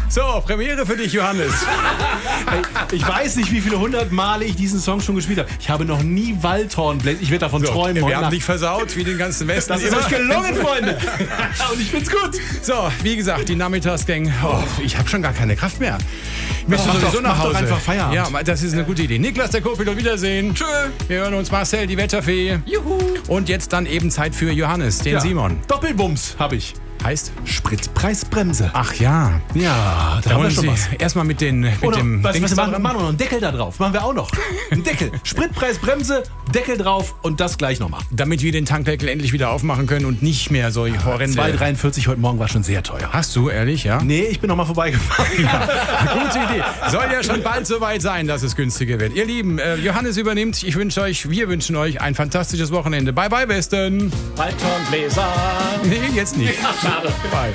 So, Premiere für dich, Johannes. Ich weiß nicht, wie viele 100 Male ich diesen Song schon gespielt habe. Ich habe noch nie Waldhorn. Ich werde davon träumen. Wir haben dich versaut, wie den ganzen Westen. Das ist euch gelungen, Freunde. Und ich find's gut. So, wie gesagt, die Nachmittagsgang. Oh, ich habe schon gar keine Kraft mehr. Ich müsste sowieso nach Hause. Mach doch einfach Feierabend. Ja, das ist eine gute Idee. Niklas, der Co-Pilot, Wiedersehen. Tschö. Wir hören uns. Marcel, die Wetterfee. Juhu. Und jetzt dann eben Zeit für Johannes, den Simon. Doppelbums habe ich. Heißt? Spritpreisbremse. Ach ja. Ja, da haben wir schon was. Erstmal mit dem was machen wir noch? Einen Deckel da drauf. Machen wir auch noch. Einen Deckel. Spritpreisbremse, Deckel drauf und das gleich nochmal. Damit wir den Tankdeckel endlich wieder aufmachen können und nicht mehr so horrend. 2,43 heute Morgen war schon sehr teuer. Hast du, ehrlich, ja? Nee, ich bin noch mal vorbeigefahren. Ja, gute Idee. Soll ja schon bald soweit sein, dass es günstiger wird. Ihr Lieben, Johannes übernimmt. Wir wünschen euch ein fantastisches Wochenende. Bye, bye, Besten. Waldhornbläser. Nee, jetzt nicht. Ja, schade. Bye.